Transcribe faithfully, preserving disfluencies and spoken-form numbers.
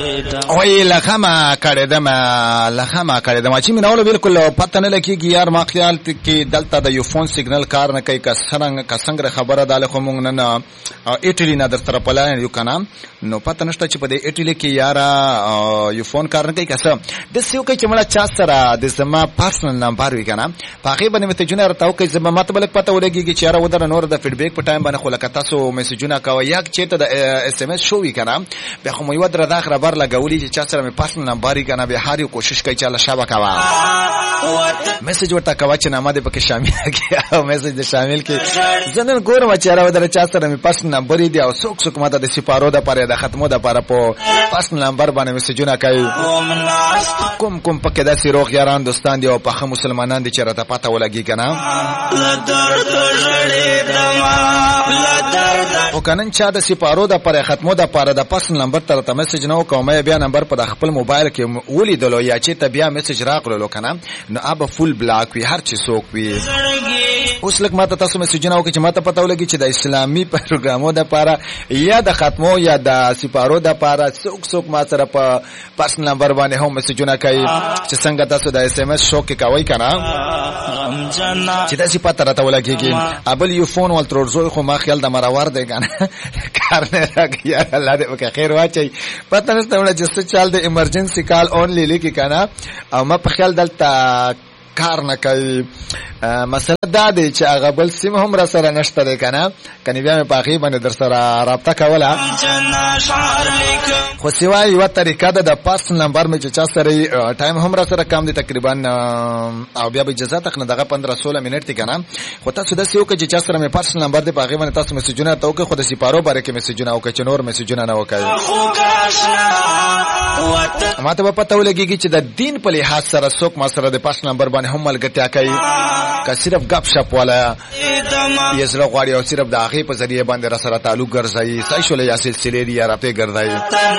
وای لخما کړه دما لخما کړه دما چې میناولو بالکل پته نه لکېږي یار ما خیال کې دلته د یو فون سیګنل کار نه کوي که څنګه که څنګه خبره داله خو مونږ نه ایټلی نه در طرف پلاین یو کنه نو پته نشته چې په دې ایټلی کې یار یو فون کار نه کوي که څه د سیو کې چې مړه چا سره د زما پرسنل نمبر وی کنه پاغي باندې مته جون راته کوي زما ماته بلک پته ولګي چې یار ودر نور د فیډبیک په ټایم باندې خو لکه تاسو میسجونه کوي یا چې ته د اس ام اس شو وی کنه به خو مې ودر د اخر بار لګولې چې چا سره مې پرسنل نمبر یې کنه به هر یو کوشش کوي چې الله شابه کوا میسج ورته کوا چې نامه دې پکې شامل کړي او میسج دې شامل کړي زنن ګورم چې را ودر چا سره مې پرسنل نمبر دی او څوک څوک ماته د سپارو د پاره د ختمو د پاره په پرسنل نمبر باندې میسجونه کوي کوم کوم پکې داسې روغ یاران دوستان دي او په مسلمانان دي چې راته پته ولګي کنه او کنن چا د سپارو د پاره ختمو د پاره د پرسنل نمبر تر ته میسج نو کومه بیا نمبر په خپل موبایل کې ولیدلو یا چې ته بیا میسج راغلو کنه نو اب فول بلاک وی هر چی سوک وی اوس لک ماته تاسو میسجونه او چې ماته پته ولګي چې د اسلامي پروګرامو د پاره یا د ختمو یا د سپارو د پاره څوک څوک ما سره په پرسنل نمبر باندې هم میسجونه کوي چې څنګه تاسو د اس ام اس شو کې کوي کنه چې تاسو پته راته ولګيږي ابل یو فون ول ترورزو خو ما خیال د مراور دی کنه کار نه راګي الله دې وکړي خیر واچي پته نشته ولا چې څه چال د ایمرجنسي کال اونلی لیکي کنه او ما په خیال دلته کار نه کوي مسله دا دی چې هغه بل سیم هم را سره نشته دی کنه کني بیا مې پاخي باندې در سره رابطه کوله خو سیوای یو طریقه ده د پرسنل نمبر مې چې چا سره ټایم هم را سره کم دی تقریبا او بیا به اجازه تک نه دغه پندرہ سولہ منټ دی کنه خو تاسو د سیو کې چې چا سره مې پرسنل نمبر دی پاخي باندې تاسو میسجونه ته وکړئ خو د سپارو باره کې میسجونه وکړئ چې نور میسجونه نه وکړئ ماته په پته ولګيږي چې د دین په لحاظ سره څوک ما سره د پرسنل نمبر باندې هم ملګرتیا کوي که صرف غپ شپ والا یې زړه غواړي او صرف د هغې په ذریعه باندې را سره تعلق ګرځوي صحیح شوله یا سلسلې دي یا رابطې ګرځوي